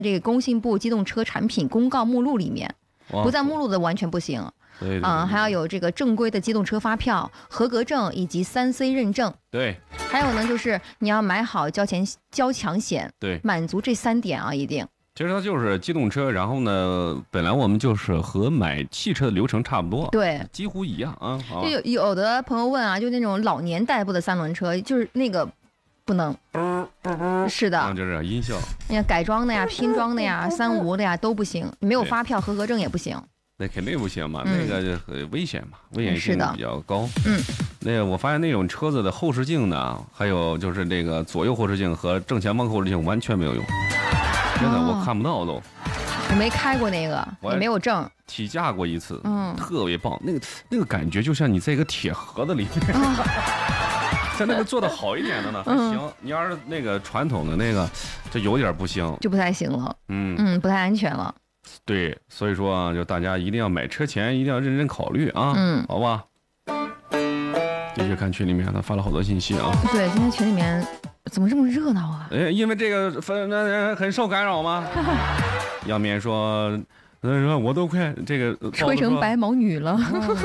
这个工信部机动车产品公告目录里面，不在目录的完全不行。 对， 还要有这个正规的机动车发票、合格证以及3C 认证。 对， 还有呢，就是你要买好交强险。 对， 满足这3点啊，一定。 其实它就是机动车，然后呢，本来我们就是和买汽车的流程差不多， 对， 几乎一样啊。 就有的朋友问啊，就那种老年代步的3轮车，就是那个不能，是的， 就是音效， 改装的呀、拼装的呀、3无的呀都不行，没有发票、合格证也不行。 那肯定不行嘛，那个就很危险嘛，危险性比较高。那个我发现那种车子的后视镜呢，还有就是这个左右后视镜和正前方后视镜完全没有用，真的我看不到都。 我没开过那个，也没有证。 体驾过一次，特别棒，那个感觉就像你在一个铁盒子里面。在那个做的好一点的呢还行，你要是那个传统的那个，就有点不行， 就不太行了。不太安全了。 对，所以说啊，就大家一定要买车前一定要认真考虑啊，好吧？继续看群里面，他发了好多信息啊。 对，今天群里面怎么这么热闹啊？ 因为这个很受干扰吗？杨眠说我都快这个吹成白毛女了。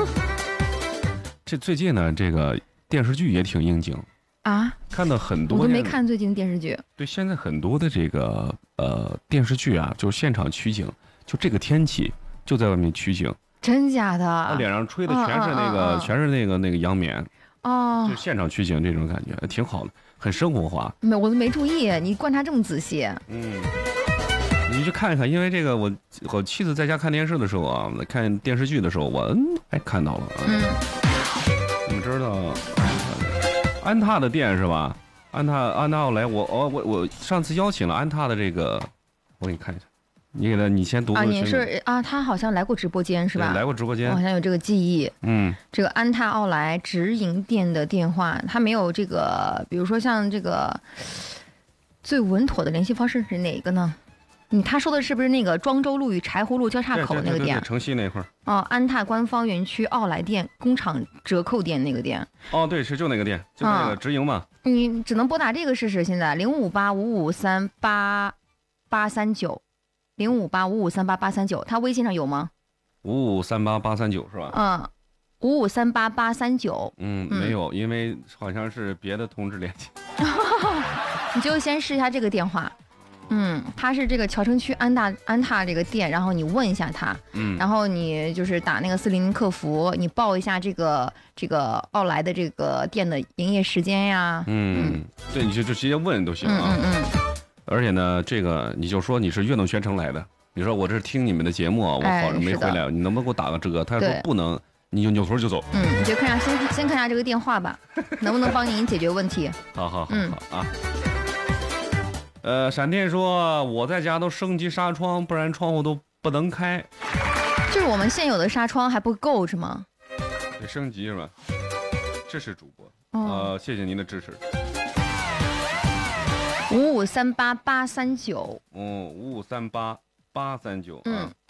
这最近呢，这个电视剧也挺应景啊， 看到很多。 我都没看最近的电视剧。 对，现在很多的这个电视剧啊，就是现场取景。就这个天气，就在外面取景， 真假的？ 他脸上吹的全是那个，全是那个羊棉，就现场取景这种感觉，挺好的，很生活化。 我都没注意，你观察这么仔细。 你去看一看，因为这个我妻子在家看电视的时候啊，看电视剧的时候，我看到了啊。你们知道安踏的店是吧？安踏奥莱，我上次邀请了安踏的这个，我给你看一下。你先读。 你是他好像来过直播间是吧？ 来过直播间， 我好像有这个记忆。这个安踏奥莱直营店的电话，他没有这个，比如说像这个最稳妥的联系方式是哪个呢？他说的是不是那个庄周路与柴胡路交叉口那个店？ 城西那块安踏官方园区奥莱店工厂折扣店那个店。 对，就那个店，就那个直营嘛。 你只能拨打这个试试，现在05855383839。05855383839，他微信上有吗 ？5538839是吧 ？5538839。 没有，因为好像是别的同志联系。 你就先试一下这个电话。他是这个桥城区安踏这个店，然后你问一下他，然后你就是打那个400客服，你报一下这个奥莱的这个店的营业时间呀。 对，你就直接问都行啊。而且呢，这个你就说你是悦动全程来的，你说我这是听你们的节目啊，我好着没回来，你能不能给我打个折？他说不能，你就扭头就走。 你就看一下，先看一下这个电话吧，能不能帮您解决问题？ 好啊。闪电说我在家都升级纱窗，不然窗户都不能开。 就是我们现有的纱窗还不够是吗？ 得升级是吧？支持主播，谢谢您的支持。 5538839。 5538839。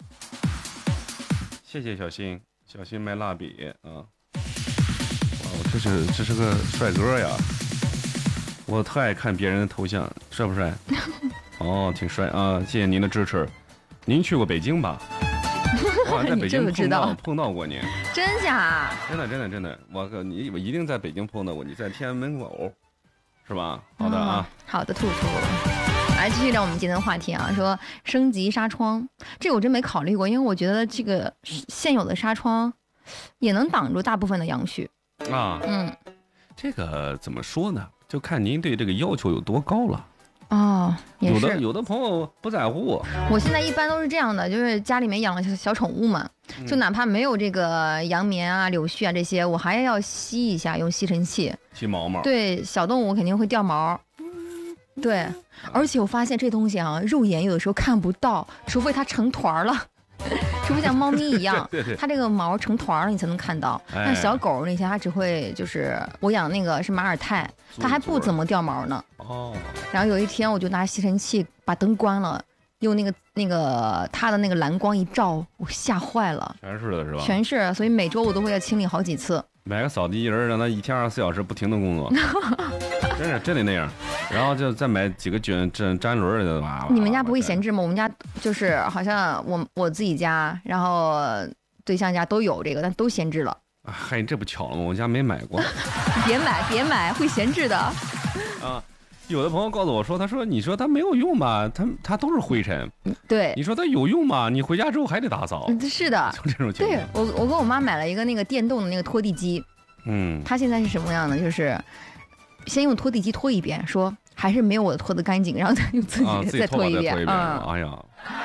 谢谢小新卖蜡笔啊。这是个帅哥呀！我特爱看别人的头像，帅不帅？挺帅啊！谢谢您的支持。您去过北京吧？我在北京碰到过您。 真假？ 真的，我一定在北京碰到过你，在天安门口。是吧？好的啊， 好的，兔兔，来继续聊我们今天的话题啊，说升级纱窗，这个我真没考虑过，因为我觉得这个现有的纱窗也能挡住大部分的阳煦啊。这个怎么说呢？就看您对这个要求有多高了。 也是有的朋友不在乎。 我现在一般都是这样的，就是家里面养了小宠物嘛，就哪怕没有这个羊棉啊、柳絮啊这些，我还要吸一下，用吸尘器吸毛毛。对， 小动物肯定会掉毛。对，而且我发现这东西啊，肉眼有的时候看不到，除非它成团了。除非像猫咪一样， 对， 它这个毛成团了，你才能看到。像小狗那些，它只会就是我养那个是马尔泰，它还不怎么掉毛呢。然后有一天我就拿吸尘器把灯关了，用那个它的那个蓝光一照，我吓坏了。 全是的是吧？ 全是，所以每周我都会要清理好几次。 买个扫地机器人，让它一天24小时不停的工作。 真得那样。然后就再买几个粘轮的吧。 你们家不会闲置吗？我们家就是好像我自己家，然后对象家都有这个，但都闲置了。 嗨，这不巧了吗？我家没买过。 别买，会闲置的。 啊，有的朋友告诉我说，你说它没有用吧？它都是灰尘。 对。 你说它有用吧？你回家之后还得打扫。 是的。 就这种情况。 对，我跟我妈买了一个那个电动的那个拖地机。它现在是什么样的？就是先用拖地机拖一遍，说还是没有我的拖得干净，然后再用自己再拖一遍。 哎呀，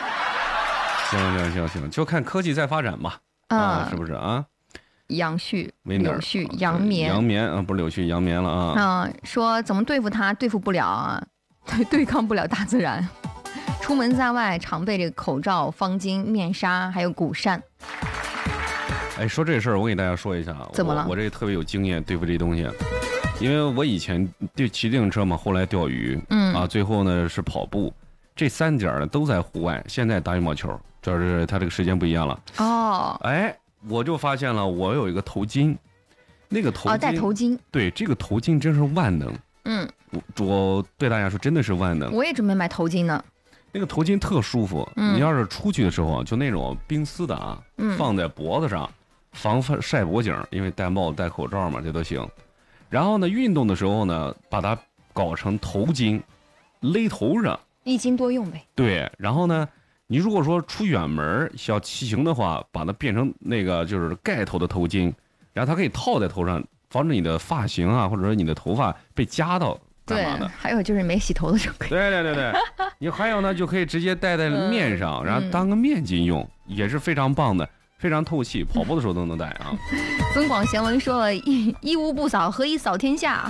行，就看科技在发展吧。是不是啊？ 柳絮、杨棉啊，不是柳絮，杨棉了啊。 说怎么对付它？对付不了啊，对抗不了大自然。出门在外常备这个口罩、方巾、面纱，还有鼓扇。 哎，说这事儿，我给大家说一下。 怎么了？ 我这特别有经验对付这东西，因为我以前骑自行车嘛，后来钓鱼，最后呢是跑步，这3点呢都在户外。现在打羽毛球，主要是它这个时间不一样了。哎，我就发现了，我有一个头巾，那个头巾戴头巾， 对，这个头巾真是万能。我对大家说，真的是万能。 我也准备买头巾呢。 那个头巾特舒服，你要是出去的时候啊，就那种冰丝的啊，放在脖子上。防晒脖颈，因为戴帽子戴口罩嘛，这都行。然后呢，运动的时候呢，把它搞成头巾，勒头上， 一巾多用呗。 对，然后呢，你如果说出远门要骑行的话，把它变成那个就是盖头的头巾，然后它可以套在头上，防止你的发型啊，或者说你的头发被夹到。 对，还有就是没洗头的时候可以。 对，你还有呢，就可以直接戴在面上，然后当个面巾用，也是非常棒的。非常透气，跑步的时候都能戴啊。 增广贤文说了，一屋不扫，何以扫天下？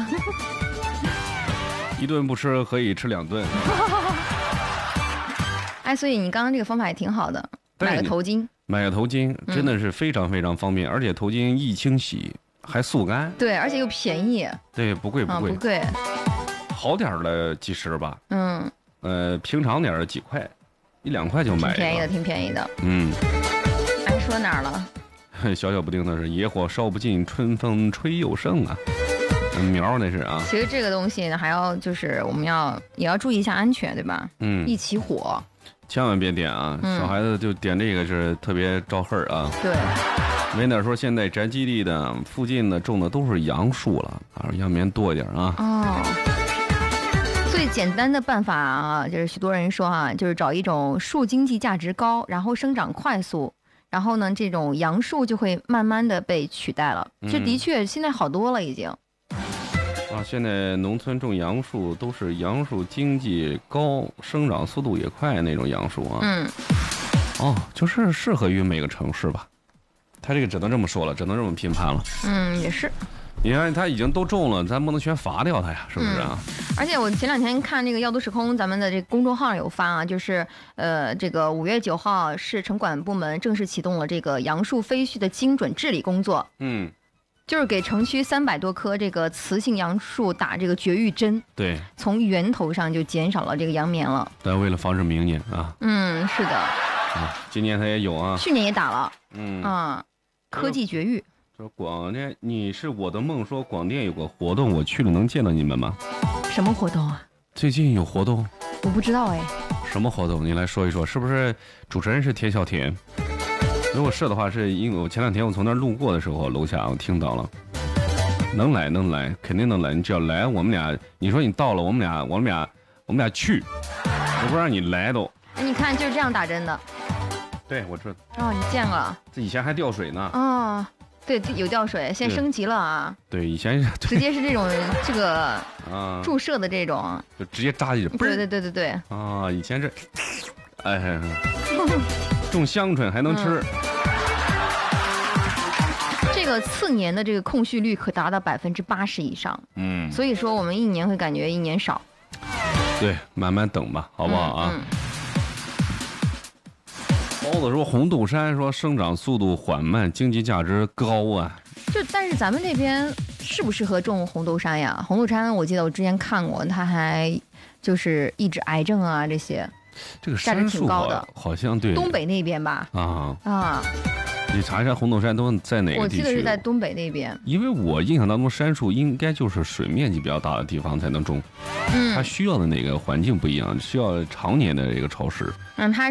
一顿不吃，何以吃2顿？ 哎，所以你刚刚这个方法也挺好的，买个头巾真的是非常非常方便，而且头巾易清洗，还速干。 对，而且又便宜。 对，不贵。好点的几十吧。平常点的几块，1、2块就买。 挺便宜的。说哪儿了？ 小不丁的是野火烧不尽，春风吹又生啊。苗那是啊。 其实这个东西呢，还要就是我们也要注意一下安全，对吧？一起火， 千万别点啊！小孩子就点这个是特别招恨啊。 对。 没点说现在宅基地的附近呢种的都是杨树了杨棉多一点啊。 最简单的办法啊，就是许多人说就是找一种树经济价值高，然后生长快速。然后呢，这种杨树就会慢慢的被取代了。这的确现在好多了已经。 现在农村种杨树都是杨树经济高、生长速度也快那种杨树啊。就是适合于每个城市吧。他这个只能这么说了，只能这么评判了。 也是。 你看他已经都种了，咱不能全罚掉他呀，是不是啊？ 而且我前2天看那个药都时空咱们的这个公众号有发就是这个5月9号市城管部门正式启动了这个杨树飞絮的精准治理工作。就是给城区300多棵这个雌性杨树打这个绝育针。对，从源头上就减少了这个杨棉了。 但为了防止明年啊。 是的。 今年他也有啊。 去年也打了。科技绝育。 说广电，你是我的梦。说广电有个活动，我去了能见到你们吗？ 什么活动啊？ 最近有活动？ 我不知道哎。 什么活动？你来说一说，是不是主持人是田小田？如果是的话，是因为我前2天我从那儿路过的时候，楼下我听到了。能来，肯定能来。你只要来，我们俩，你说你到了，我们俩去，我不让你来都。 你看，就是这样打针的。 对，我知道。 你见了。 这以前还掉水呢。 对，有掉水，现在升级了啊。 对，以前直接是这种这个注射的这种， 就直接扎进去。 对。 以前是，种香椿还能吃。 这个次年的这个控蓄率可达到80%以上。所以说我们1年会感觉1年少。 对，慢慢等吧，好不好啊？包子说红豆杉说生长速度缓慢，经济价值高啊。 但是咱们那边适不适合种红豆杉呀？红豆杉我记得我之前看过，它还就是抑制癌症啊这些。 这个杉树挺高的，好像对东北那边吧。 你查一下红豆杉都在哪个地区？ 我记得是在东北那边。 因为我印象当中，杉树应该就是水面积比较大的地方才能种，它需要的那个环境不一样，需要常年的这个潮湿。 它